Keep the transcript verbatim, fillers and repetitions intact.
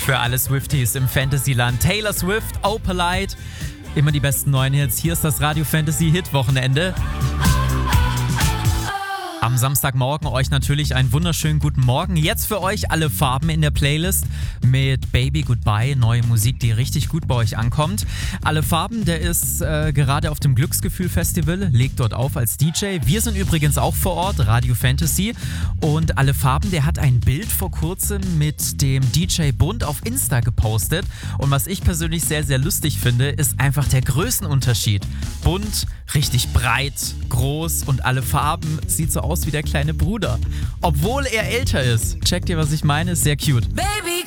Für alle Swifties im Fantasyland. Taylor Swift, Opalite. Immer die besten neuen Hits. Hier ist das Radio Fantasy Hit Wochenende. Am Samstagmorgen euch natürlich einen wunderschönen guten Morgen. Jetzt für euch alle Farben in der Playlist mit Baby Goodbye, neue Musik, die richtig gut bei euch ankommt. Alle Farben, der ist äh, gerade auf dem Glücksgefühl Festival, legt dort auf als D J. Wir sind übrigens auch vor Ort, Radio Fantasy. Und Alle Farben, der hat ein Bild vor kurzem mit dem D J Bund auf Insta gepostet. Und was ich persönlich sehr, sehr lustig finde, ist einfach der Größenunterschied. Bund, richtig breit, groß und Alle Farben sieht so aus wie der kleine Bruder. Obwohl er älter ist. Checkt ihr, was ich meine? Ist sehr cute. Baby.